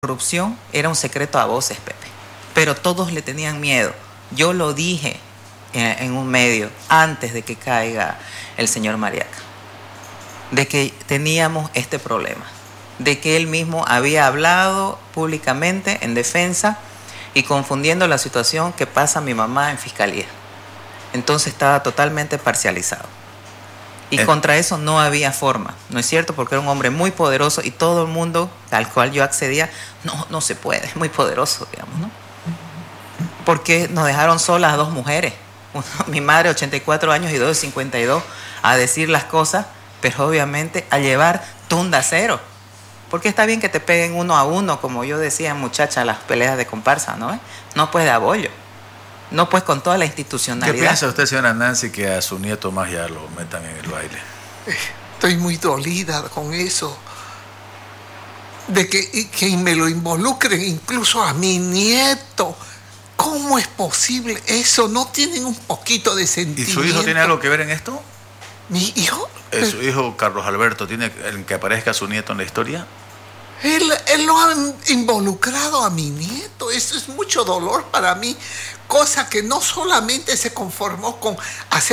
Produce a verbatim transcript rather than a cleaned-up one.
corrupción era un secreto a voces, Pepe, pero todos le tenían miedo. Yo lo dije en, en un medio antes de que caiga el señor Mariaca, de que teníamos este problema, de que él mismo había hablado públicamente en defensa y confundiendo la situación que pasa mi mamá en fiscalía. Entonces estaba totalmente parcializado. Y eh. contra eso no había forma, ¿no es cierto? Porque era un hombre muy poderoso y todo el mundo al cual yo accedía, no, no se puede, es muy poderoso, digamos, ¿no? Porque nos dejaron solas a dos mujeres, mi madre de ochenta y cuatro años y dos de cincuenta y dos, a decir las cosas, pero obviamente a llevar tunda cero. Porque está bien que te peguen uno a uno, como yo decía, muchacha, las peleas de comparsa, ¿no? No pues de abollo. No pues con toda la institucionalidad. ¿Qué piensa usted, señora Nancy, que a su nieto más ya lo metan en el baile? Estoy muy dolida con eso. De que, que me lo involucren incluso a mi nieto. ¿Cómo es posible eso? ¿No tienen un poquito de sentimiento? ¿Y su hijo tiene algo que ver en esto? ¿Mi hijo? ¿Eh, ¿Su hijo Carlos Alberto tiene el que aparezca su nieto en la historia? Él, él lo ha involucrado a mi nieto. Eso es mucho dolor para mí. Cosa que no solamente se conformó con hacer